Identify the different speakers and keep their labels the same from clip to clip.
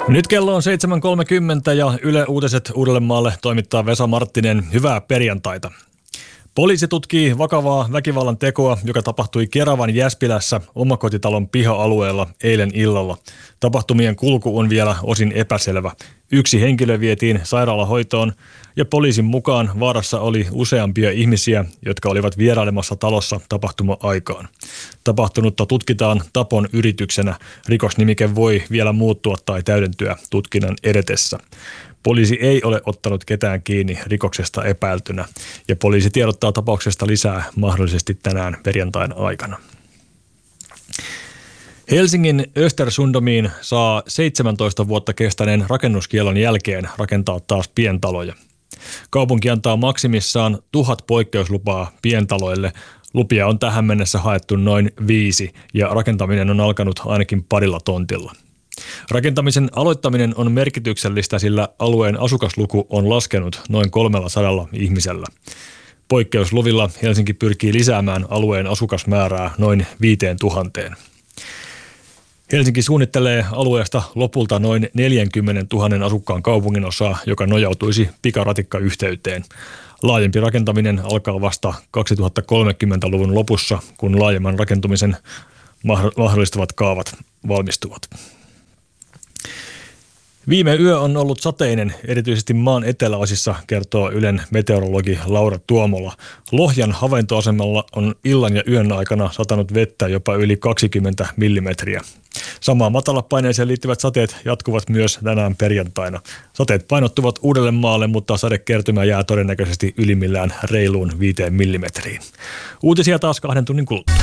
Speaker 1: Nyt kello on 7.30 ja Yle Uutiset Uudellemaalle toimittaa Vesa Marttinen. Hyvää perjantaita. Poliisi tutkii vakavaa väkivallan tekoa, joka tapahtui Keravan Jäspilässä omakotitalon piha-alueella eilen illalla. Tapahtumien kulku on vielä osin epäselvä. Yksi henkilö vietiin sairaalahoitoon ja poliisin mukaan vaarassa oli useampia ihmisiä, jotka olivat vierailemassa talossa tapahtuma-aikaan. Tapahtunutta tutkitaan tapon yrityksenä. Rikosnimike voi vielä muuttua tai täydentyä tutkinnan edetessä. Poliisi ei ole ottanut ketään kiinni rikoksesta epäiltynä ja poliisi tiedottaa tapauksesta lisää mahdollisesti tänään perjantain aikana. Helsingin Östersundomiin saa 17 vuotta kestäneen rakennuskiellon jälkeen rakentaa taas pientaloja. Kaupunki antaa maksimissaan 1000 poikkeuslupaa pientaloille. Lupia on tähän mennessä haettu noin 5 ja rakentaminen on alkanut ainakin parilla tontilla. Rakentamisen aloittaminen on merkityksellistä, sillä alueen asukasluku on laskenut noin 300 ihmisellä. Poikkeusluvilla Helsinki pyrkii lisäämään alueen asukasmäärää noin 5000. Helsinki suunnittelee alueesta lopulta noin 40 000 asukkaan kaupunginosaa, joka nojautuisi pikaratikkayhteyteen. Laajempi rakentaminen alkaa vasta 2030-luvun lopussa, kun laajemman rakentumisen mahdollistavat kaavat valmistuvat. Viime yö on ollut sateinen, erityisesti maan eteläosissa, kertoo Ylen meteorologi Laura Tuomola. Lohjan havaintoasemalla on illan ja yön aikana satanut vettä jopa yli 20 millimetriä. Samaan matalapaineeseen liittyvät sateet jatkuvat myös tänään perjantaina. Sateet painottuvat Uudellemaalle, mutta sadekertymä jää todennäköisesti ylimmillään reiluun 5 millimetriin. Uutisia taas 2 tunnin kuluttua.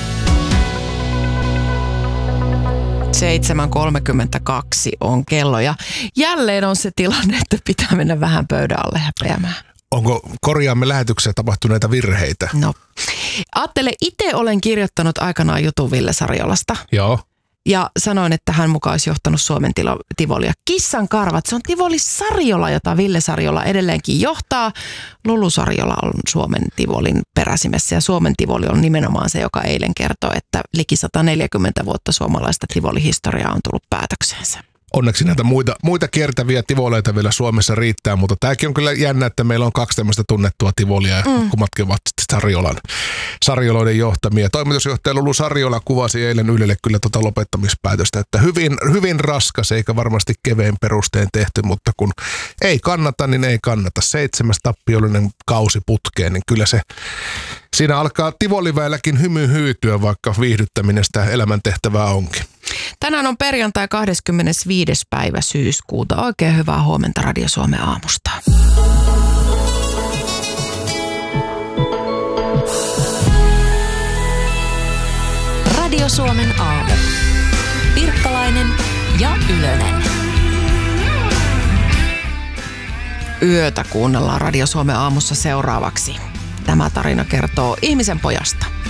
Speaker 2: 7.32 on kello ja jälleen on se tilanne, että pitää mennä vähän pöydän alle häpeämään.
Speaker 3: Onko korjaamme lähetyksessä tapahtuneita virheitä?
Speaker 2: No, ajattele, itse olen kirjoittanut aikanaan jutun Ville Sarjolasta.
Speaker 3: Joo.
Speaker 2: Ja sanoin, että hän mukaan olisi johtanut Suomen Tivolia. Kissan karvat, se on Tivoli Sarjola, jota Ville Sarjola edelleenkin johtaa. Lulu Sarjola on Suomen Tivolin peräsimessä ja Suomen Tivoli on nimenomaan se, joka eilen kertoi, että liki 140 vuotta suomalaista Tivoli-historiaa on tullut päätökseensä.
Speaker 3: Onneksi näitä muita kiertäviä tivoleita vielä Suomessa riittää, mutta tämäkin on kyllä jännä, että meillä on 2 tämmöistä tunnettua tivolia ja kummatkin ovat Sarjoloiden johtamia. Toimitusjohtaja Lulu Sarjola kuvasi eilen Ylelle kyllä lopettamispäätöstä, että hyvin raskas eikä varmasti kevein perustein tehty, mutta kun ei kannata, niin ei kannata. 7 tappiollinen kausi putkeen, niin kyllä se siinä alkaa tivoliväelläkin hymy hyytyä, vaikka viihdyttäminen sitä elämäntehtävää onkin.
Speaker 2: Tänään on perjantai 25. päivä syyskuuta. Oikein hyvää huomenta Radio Suomen aamusta.
Speaker 4: Radio Suomen aamu. Pirkkalainen ja Ylönen.
Speaker 2: Yötä kuunnellaan Radio Suomen aamussa seuraavaksi. Tämä tarina kertoo ihmisen pojasta.